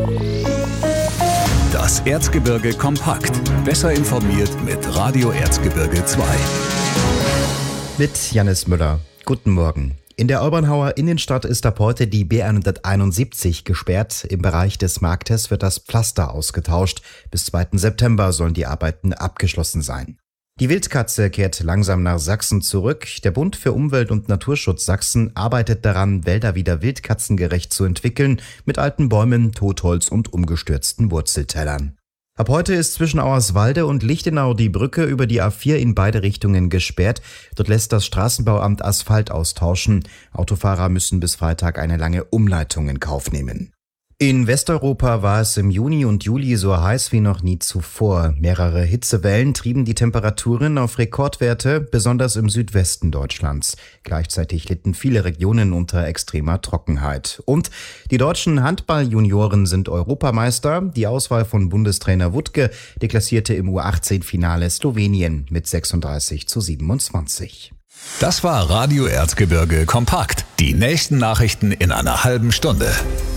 Das Erzgebirge kompakt. Besser informiert mit Radio Erzgebirge 2. Mit Jannis Müller. Guten Morgen. In der Olbernhauer Innenstadt ist ab heute die B171 gesperrt. Im Bereich des Marktes wird das Pflaster ausgetauscht. Bis 2. September sollen die Arbeiten abgeschlossen sein. Die Wildkatze kehrt langsam nach Sachsen zurück. Der Bund für Umwelt und Naturschutz Sachsen arbeitet daran, Wälder wieder wildkatzengerecht zu entwickeln, mit alten Bäumen, Totholz und umgestürzten Wurzeltellern. Ab heute ist zwischen Auerswalde und Lichtenau die Brücke über die A4 in beide Richtungen gesperrt. Dort lässt das Straßenbauamt Asphalt austauschen. Autofahrer müssen bis Freitag eine lange Umleitung in Kauf nehmen. In Westeuropa war es im Juni und Juli so heiß wie noch nie zuvor. Mehrere Hitzewellen trieben die Temperaturen auf Rekordwerte, besonders im Südwesten Deutschlands. Gleichzeitig litten viele Regionen unter extremer Trockenheit. Und die deutschen Handball-Junioren sind Europameister. Die Auswahl von Bundestrainer Wuttke deklassierte im U18-Finale Slowenien mit 36:27. Das war Radio Erzgebirge kompakt. Die nächsten Nachrichten in einer halben Stunde.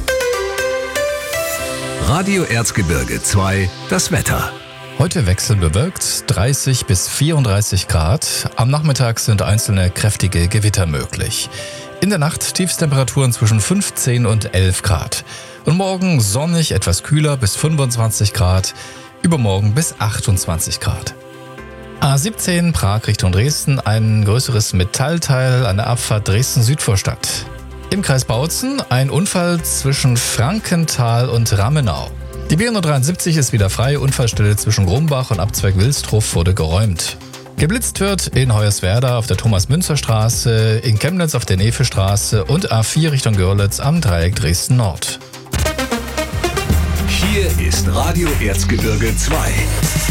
Radio Erzgebirge 2, das Wetter. Heute wechselbewölkt, 30 bis 34 Grad. Am Nachmittag sind einzelne kräftige Gewitter möglich. In der Nacht Tiefstemperaturen zwischen 15 und 11 Grad. Und morgen sonnig, etwas kühler bis 25 Grad. Übermorgen bis 28 Grad. A17 Prag Richtung Dresden, ein größeres Metallteil an der Abfahrt Dresden-Südvorstadt. Im Kreis Bautzen ein Unfall zwischen Frankenthal und Rammenau. Die B173 ist wieder frei, Unfallstelle zwischen Grumbach und Abzweig Wilsdruf wurde geräumt. Geblitzt wird in Hoyerswerda auf der Thomas-Münzer-Straße, in Chemnitz auf der Nefe-Straße und A4 Richtung Görlitz am Dreieck Dresden-Nord. Hier ist Radio Erzgebirge 2.